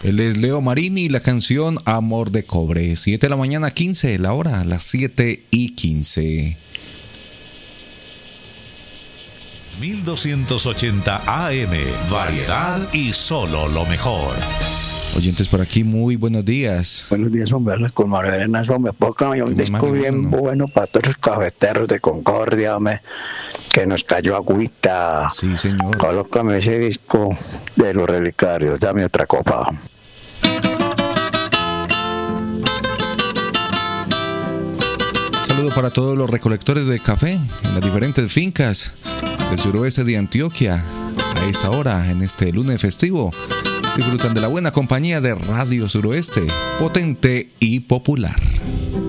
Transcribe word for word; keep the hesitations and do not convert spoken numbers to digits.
Él es Leo Marini y la canción Amor de Cobre. siete de la mañana, quince, la hora, a las siete y quince. mil doscientos ochenta A M, variedad y solo lo mejor. Oyentes por aquí, muy buenos días. Buenos días, hombre, con María Elena, hombre, póngame un disco bien bueno, bueno para todos los cafeteros de Concordia, hombre, que nos cayó agüita. Sí, señor. Colócame ese disco de Los Relicarios, dame otra copa. Saludo para todos los recolectores de café en las diferentes fincas del suroeste de Antioquia. A esta hora, en este lunes festivo, disfrutan de la buena compañía de Radio Suroeste, potente y popular.